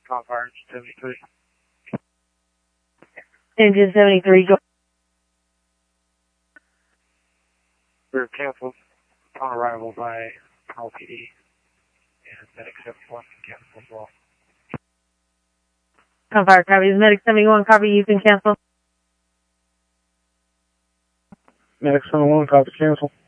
Confire 73. Engine 73, go. We were canceled on arrival by LPD and Medic 71 canceled as well. Confire, copy. Medic 71, copy. You can cancel. Medic 71, copy, cancel.